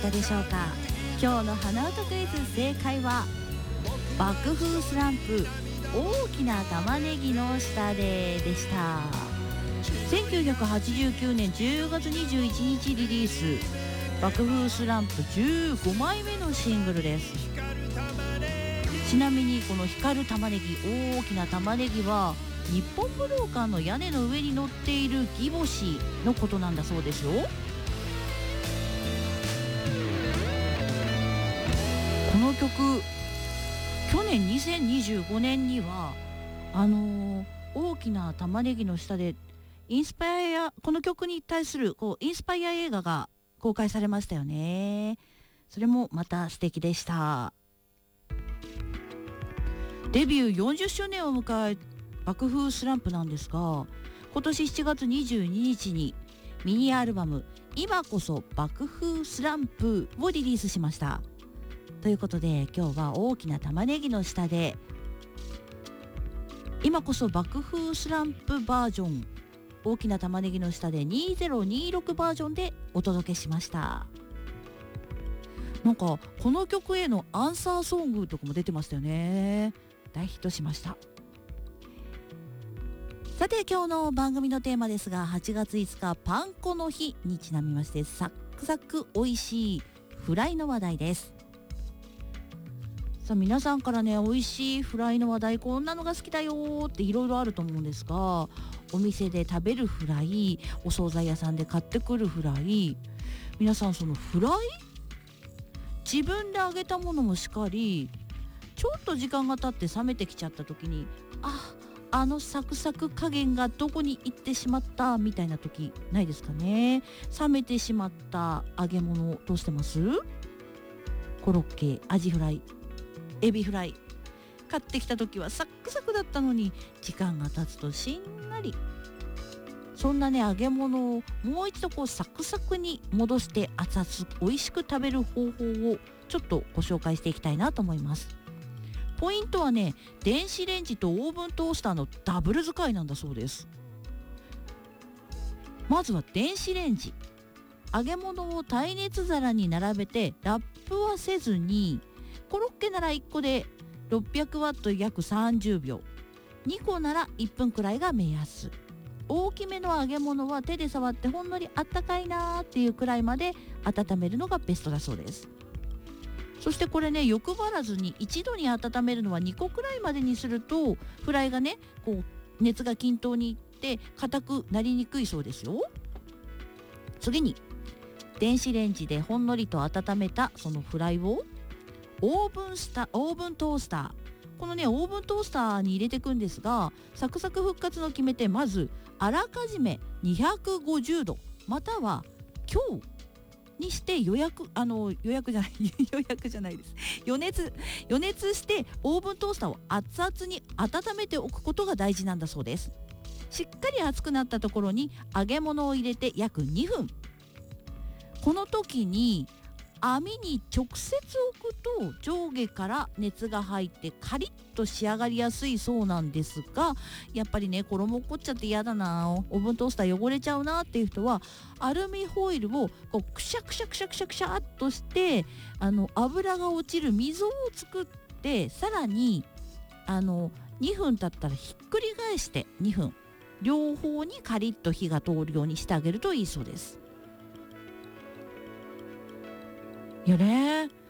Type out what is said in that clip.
ったでしょうか。今日の花音クイズ、正解は爆風スランプ大きな玉ねぎの下でした。1989年10月21日リリース、爆風スランプ15枚目のシングルです。ちなみにこの光る玉ねぎ、大きな玉ねぎは日本武道館の屋根の上に乗っている義母子のことなんだそうですよ。この曲、去年2025年には大きな玉ねぎの下でこの曲に対するインスパイア映画が公開されましたよね。それもまた素敵でした。デビュー40周年を迎え爆風スランプなんですが、今年7月22日にミニアルバム今こそ爆風スランプをリリースしました。ということで今日は大きな玉ねぎの下で今こそ爆風スランプバージョン、大きな玉ねぎの下で2026バージョンでお届けしました。なんかこの曲へのアンサーソングとかも出てましたよね。大ヒットしました。さて今日の番組のテーマですが、8月5日パン粉の日にちなみまして、サックサク美味しいフライの話題です。さあ皆さんからね、美味しいフライの話題、こんなのが好きだよっていろいろあると思うんですが、お店で食べるフライ、お惣菜屋さんで買ってくるフライ、皆さんそのフライ、自分で揚げたものもしかり、ちょっと時間が経って冷めてきちゃった時に、あのサクサク加減がどこに行ってしまったみたいな時ないですかね。冷めてしまった揚げ物どうしてます？コロッケ、アジフライ、エビフライ買ってきた時はサックサクだったのに、時間が経つとしんなり。そんなね揚げ物をもう一度サクサクに戻して熱々美味しく食べる方法をちょっとご紹介していきたいなと思います。ポイントはね、電子レンジとオーブントースターのダブル使いなんだそうです。まずは電子レンジ、揚げ物を耐熱皿に並べてラップはせずに、コロッケなら1個で600ワット約30秒、2個なら1分くらいが目安。大きめの揚げ物は手で触ってほんのりあったかいなーっていうくらいまで温めるのがベストだそうです。そしてこれね、欲張らずに一度に温めるのは2個くらいまでにすると、フライがね熱が均等にいって硬くなりにくいそうですよ。次に電子レンジでほんのりと温めたそのフライをオーブントースター、このねオーブントースターに入れていくんですが、サクサク復活の決め手、まずあらかじめ250度または強にして予約じゃないです予熱してオーブントースターを熱々に温めておくことが大事なんだそうです。しっかり熱くなったところに揚げ物を入れて約2分。この時に網に直接置くと上下から熱が入ってカリッと仕上がりやすいそうなんですが、やっぱりね衣落っこっちゃって嫌だな、オーブントースター汚れちゃうなっていう人は、アルミホイルをクシャクシャクシャクシャクシャっとして油が落ちる溝を作って、さらに2分経ったらひっくり返して2分両方にカリッと火が通るようにしてあげるといいそうですよね。